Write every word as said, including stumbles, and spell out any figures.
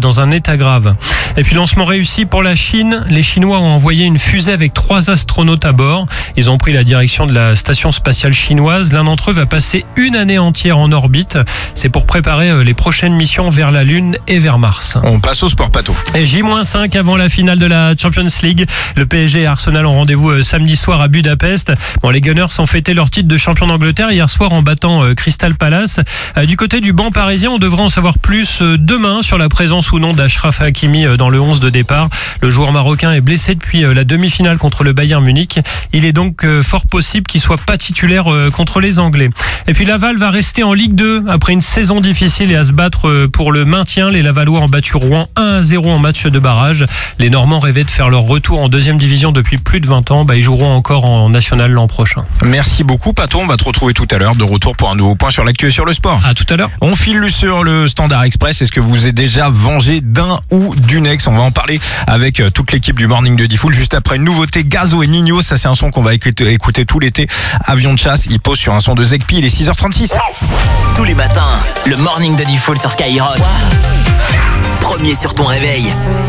dans un état grave. Et puis lancement réussi pour la Chine. Les Chinois ont envoyé une fusée avec trois astronautes à bord. Ils ont pris la direction de la station spatiale chinoise. L'un d'entre eux va passer une année entière en orbite. C'est pour préparer les prochaines missions vers la Lune et vers Mars. On passe au sport, Pato. Et J moins cinq avant la finale de la Champions League. Le P S G et Arsenal ont rendez-vous samedi soir à Budapest. Bon, les Gunners ont fêté leur titre de champion d'Angleterre hier soir en battant euh, Crystal Palace. Euh, du côté du banc parisien, on devrait en savoir plus euh, demain sur la présence ou non d'Achraf Hakimi euh, dans le onze de départ. Le joueur marocain est blessé depuis euh, la demi-finale contre le Bayern Munich. Il est donc euh, fort possible qu'il soit pas titulaire euh, contre les Anglais. Et puis Laval va rester en Ligue deux après une saison difficile et à se battre euh, pour le maintien. Les Lavallois ont battu Rouen un à zéro en match de barrage. Les Normands rêvaient de faire leur retour en deuxième division depuis plus de vingt ans. Bah, ils joueront encore en national l'an prochain. Merci beaucoup, Pato. On va te retrouver tout à l'heure de retour pour un nouveau point sur l'actu et sur le sport. À tout à l'heure. On file sur le Standard Express. Est-ce que vous êtes déjà vengé d'un ou d'une ex? On va en parler avec toute l'équipe du Morning de Diffoul juste après une nouveauté, Gazo et Nino. Ça, c'est un son qu'on va écouter, écouter tout l'été. Avion de chasse, il pose sur un son de Zekpi. Il est six heures trente-six. Tous les matins, le Morning de Diffoul sur Skyrock. Wow. Premier sur ton réveil.